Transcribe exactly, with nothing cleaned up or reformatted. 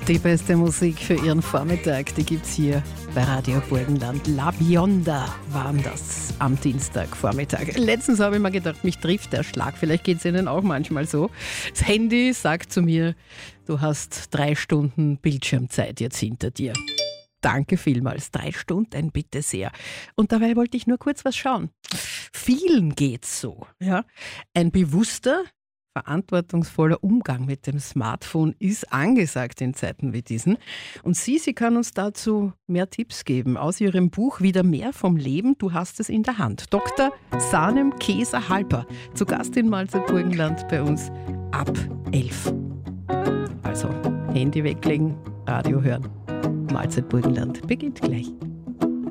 Die beste Musik für Ihren Vormittag, die gibt's hier bei Radio Burgenland. La Bionda waren das am Dienstagvormittag. Letztens habe ich mir gedacht, mich trifft der Schlag. Vielleicht geht es Ihnen auch manchmal so. Das Handy sagt zu mir, du hast drei Stunden Bildschirmzeit jetzt hinter dir. Danke vielmals. Drei Stunden, bitte sehr. Und dabei wollte ich nur kurz was schauen. Vielen geht's so. Ja? Ein bewusster, verantwortungsvoller Umgang mit dem Smartphone ist angesagt in Zeiten wie diesen. Und sie, sie kann uns dazu mehr Tipps geben aus ihrem Buch Wieder mehr vom Leben, du hast es in der Hand. Doktor Sanem Keser-Halper, zu Gast in Malzert Burgenland bei uns ab elf. Also Handy weglegen, Radio hören. Malzert Burgenland beginnt gleich.